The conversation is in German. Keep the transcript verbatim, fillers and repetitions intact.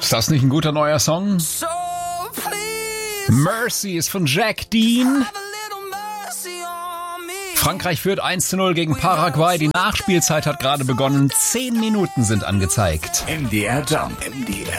Ist das nicht ein guter neuer Song? Mercy ist von Jack Dean. Frankreich führt eins zu null gegen Paraguay. Die Nachspielzeit hat gerade begonnen. Zehn Minuten sind angezeigt. M D R Jump. M D R